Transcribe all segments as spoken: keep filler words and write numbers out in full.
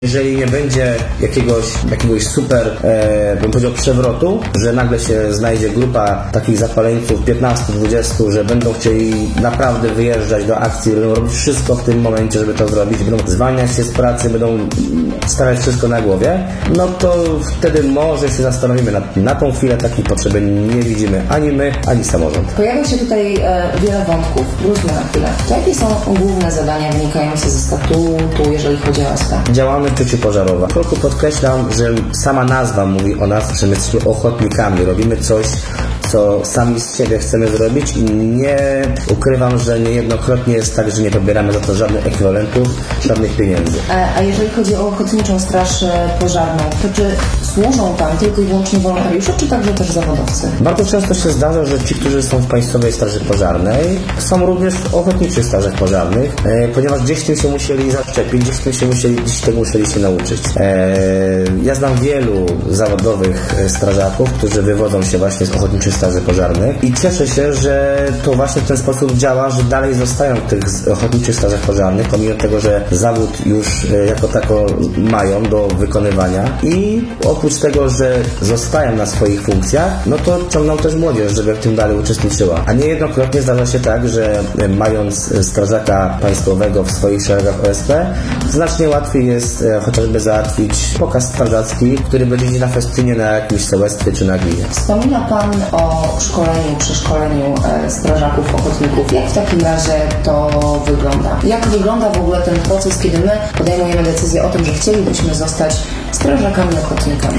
Jeżeli nie będzie jakiegoś, jakiegoś super, e, bym powiedział, przewrotu, że nagle się znajdzie grupa takich zapaleńców piętnastu dwudziestu, że będą chcieli naprawdę wyjeżdżać do akcji, będą robić wszystko w tym momencie, żeby to zrobić, będą zwalniać się z pracy, będą stawiać wszystko na głowie, no to wtedy może się zastanowimy. Na, na tą chwilę takiej potrzeby nie widzimy ani my, ani samorząd. Pojawia się tutaj e, wiele wątków. Wróćmy na chwilę. To jakie są główne zadania wynikające ze statutu, jeżeli chodzi o O S P? Działamy przeciwpożarowa. Tylko podkreślam, że sama nazwa mówi o nas, że my jesteśmy ochotnikami. Robimy coś, co sami z siebie chcemy zrobić i nie ukrywam, że niejednokrotnie jest tak, że nie pobieramy za to żadnych ekwiwalentów, żadnych pieniędzy. A, a jeżeli chodzi o Ochotniczą Straż Pożarną, to czy służą tam tylko i wyłącznie wolontariusze, czy także też zawodowcy? Bardzo często się zdarza, że ci, którzy są w Państwowej Straży Pożarnej, są również w Ochotniczych Strażach Pożarnych, e, ponieważ gdzieś tym się musieli zaszczepić, gdzieś tym się musieli, gdzieś tego musieli się nauczyć. E, ja znam wielu zawodowych strażaków, którzy wywodzą się właśnie z Ochotniczych Straży Pożarnych i cieszę się, że to właśnie w ten sposób działa, że dalej zostają w tych Ochotniczych Strażach Pożarnych, pomimo tego, że zawód już jako tako mają do wykonywania i oprócz tego, że zostają na swoich funkcjach, no to ciągną też młodzież, żeby w tym dalej uczestniczyła. A niejednokrotnie zdarza się tak, że mając strażaka państwowego w swoich szeregach O S P, znacznie łatwiej jest chociażby załatwić pokaz strażacki, który będzie na festynie na jakimś sołectwie czy na gminie. Wspomina Pan o szkoleniu, przeszkoleniu strażaków, ochotników. Jak w takim razie to wygląda? Jak wygląda w ogóle ten proces, kiedy my podejmujemy decyzję o tym, że chcielibyśmy zostać strażakami, ochotnikami?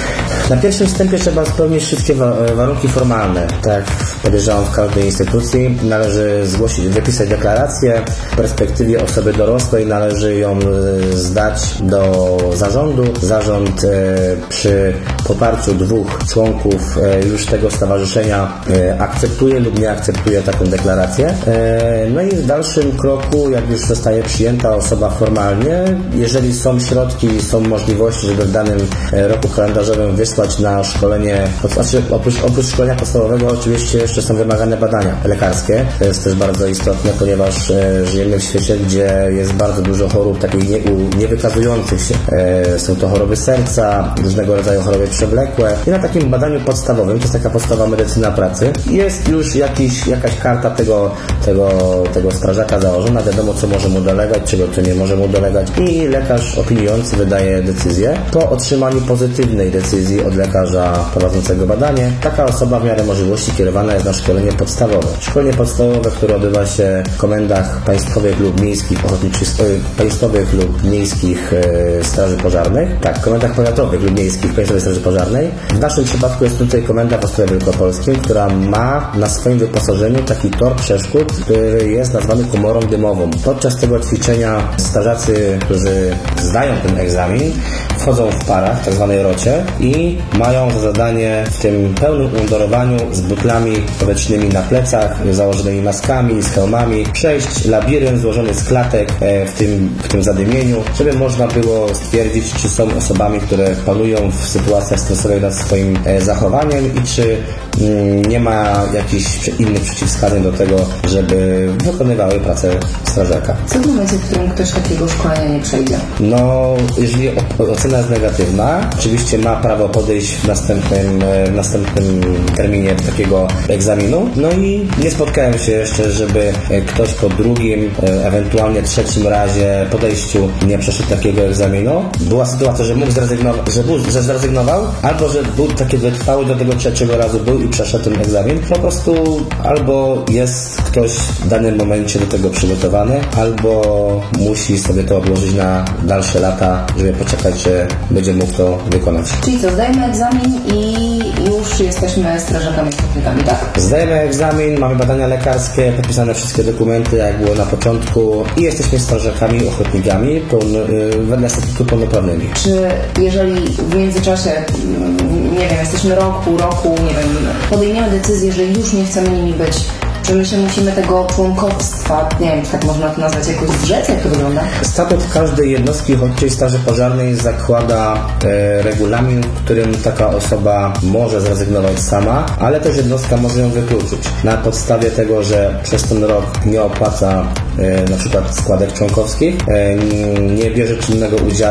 Na pierwszym wstępie trzeba spełnić wszystkie wa- warunki formalne. Tak jak podejrzewam w każdej instytucji, należy zgłosić, wypisać deklarację. W perspektywie osoby dorosłej należy ją zdać do zarządu. Zarząd e, przy poparciu dwóch członków e, już tego stowarzyszenia e, akceptuje lub nie akceptuje taką deklarację. E, no i w dalszym kroku, jak już zostaje przyjęta osoba formalnie, jeżeli są środki, są możliwości, żeby w danym roku kalendarzowym wysłać na szkolenie, znaczy oprócz, oprócz szkolenia podstawowego oczywiście jeszcze są wymagane badania lekarskie. To jest też bardzo istotne, ponieważ e, żyjemy w świecie, gdzie jest bardzo dużo chorób takich nie, u, niewykazujących się. E, są to choroby serca, różnego rodzaju choroby przewlekłe i na takim badaniu podstawowym, to jest taka podstawowa medycyna pracy, jest już jakiś, jakaś karta tego, tego, tego strażaka założona, wiadomo co może mu dolegać, czego co nie może mu dolegać i lekarz opiniujący wydaje decyzję. Po otrzymaniu pozytywnej decyzji od lekarza prowadzącego badanie, taka osoba w miarę możliwości kierowana jest na szkolenie podstawowe. Szkolenie podstawowe, które odbywa się w komendach państwowych lub miejskich ochotniczych, państwowych lub miejskich e, straży pożarnych, tak, w komendach powiatowych lub miejskich Państwowej Straży Pożarnej. W naszym przypadku jest tutaj komenda w Ostrowie Wielkopolskim, która ma na swoim wyposażeniu taki tor przeszkód, który jest nazwany komorą dymową. Podczas tego ćwiczenia strażacy, którzy zdają ten egzamin, wchodzą w parach, tak zwanej rocie i mają za zadanie w tym pełnym umundurowaniu z butlami powietrznymi na plecach, założonymi maskami, z hełmami, przejść labirynt złożony z klatek w tym, w tym zadymieniu, żeby można było stwierdzić, czy są osobami, które panują w sytuacjach stresowych nad swoim zachowaniem i czy mm, nie ma jakichś innych przeciwwskazań do tego, żeby wykonywały pracę strażaka. Co w momencie, w którym ktoś takiego szkolenia nie przejdzie? No, jeżeli ocena jest negatywna, oczywiście ma prawo podejść w następnym, w następnym terminie takiego egzaminu. No i nie spotkałem się jeszcze, żeby ktoś po drugim, ewentualnie trzecim razie podejściu nie przeszedł takiego egzaminu. Była sytuacja, że mógł zrezygnować, że, był, że zrezygnował, albo że był taki wytrwały do tego trzeciego razu był i przeszedł ten egzamin. Po prostu albo jest ktoś w danym momencie do tego przygotowany, albo musi sobie to odłożyć na dalsze lata, żeby poczekać, że będzie mógł to wykonać. Czyli co, zdajemy egzamin i już jesteśmy strażakami, ochotnikami, tak? Zdajemy egzamin, mamy badania lekarskie, podpisane wszystkie dokumenty, jak było na początku i jesteśmy strażakami, ochotnikami pełno, yy, wedle statutu pełnoprawnymi. Czy jeżeli w międzyczasie, nie wiem, jesteśmy rok, pół roku, nie wiem, podejmiemy decyzję, że już nie chcemy nimi być, czy my się musimy tego członkostwa, nie wiem, czy tak można to nazwać, jakoś zrzec? Jak to wygląda? Statut każdej jednostki Ochotniczej Straży Pożarnej zakłada e, regulamin, w którym taka osoba może zrezygnować sama, ale też jednostka może ją wykluczyć. Na podstawie tego, że przez ten rok nie opłaca e, na przykład składek członkowskich, e, nie bierze czynnego udziału